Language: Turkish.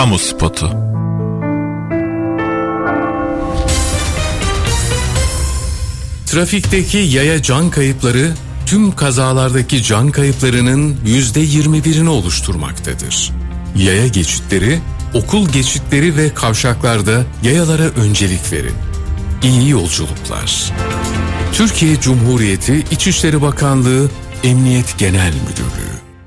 Kamu spotu. Trafikteki yaya can kayıpları tüm kazalardaki can kayıplarının %21'ini oluşturmaktadır. Yaya geçitleri, okul geçitleri ve kavşaklarda yayalara öncelik verin. İyi yolculuklar. Türkiye Cumhuriyeti İçişleri Bakanlığı Emniyet Genel Müdürlüğü.